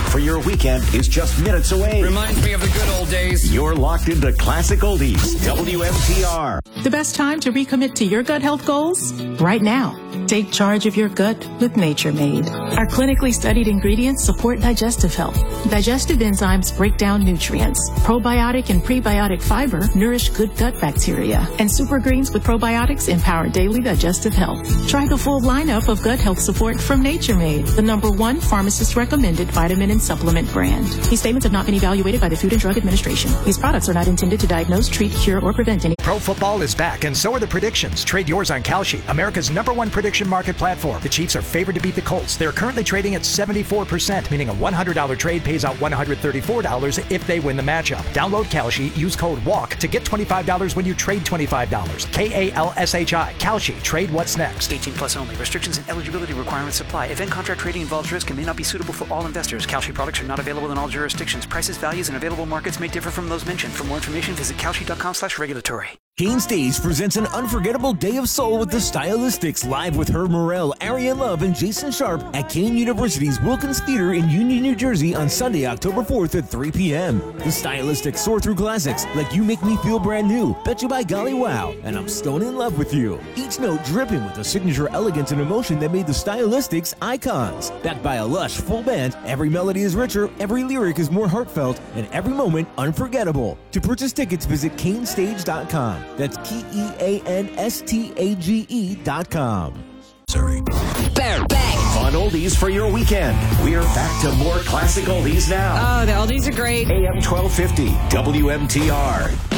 for your weekend is just minutes away. Reminds me of the good old days. You're locked into Classic Oldies, WMTR. The best time to recommit to your gut health goals? Right now. Take charge of your gut with Nature Made. Our clinically studied ingredients support digestive health. Digestive enzymes break down nutrients. Probiotic and prebiotic fiber nourish good gut bacteria. And super greens with probiotics empower daily digestive health. Try the full lineup of gut health support from Nature Made, the #1 pharmacist-recommended vitamin and supplement brand. These statements have not been evaluated by the Food and Drug Administration. These products are not intended to diagnose, treat, cure, or prevent any. Pro football is back, and so are the predictions. Trade yours on Kalshi, America's #1 prediction market platform. The Chiefs are favored to beat the Colts. They're currently trading at 74%, meaning a $100 trade pays out $134 if they win the matchup. Download Kalshi, use code WALK to get $25 when you trade $25. KALSHI. Kalshi. Trade what's next. 18 plus only. Restrictions and eligibility requirements apply. Event contract trading involves risk and may not be suitable for all investors. Kalshi products are not available in all jurisdictions. Prices, values, and available markets may differ from those mentioned. For more information, visit kalshi.com/regulatory. Kane Stage presents an unforgettable day of soul with the Stylistics, live with Herb Morrell, Arian Love, and Jason Sharp at Kane University's Wilkins Theater in Union, New Jersey on Sunday, October 4th at 3 p.m. The Stylistics soar through classics like You Make Me Feel Brand New, Betcha by Golly Wow, and I'm Stone in Love with You. Each note dripping with the signature elegance and emotion that made the Stylistics icons. Backed by a lush, full band, every melody is richer, every lyric is more heartfelt, and every moment unforgettable. To purchase tickets, visit canestage.com. That's KEANSTAGE.com. Sorry. Fun oldies for your weekend. We're back to more Classic Oldies now. Oh, the oldies are great. AM 1250, WMTR.